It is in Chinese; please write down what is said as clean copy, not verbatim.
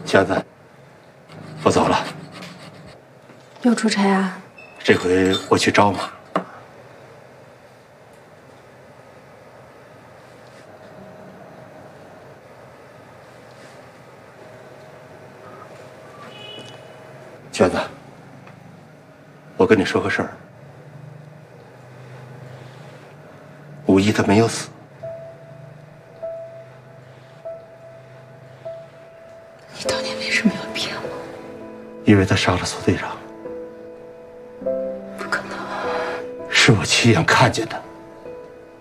娟子，我走了。 又出差啊？ 这回我去招马。娟子，我跟你说个事儿。武一他没有死。 你当年为什么要骗我？ 因为他杀了苏队长。 不可能。 是我亲眼看见的。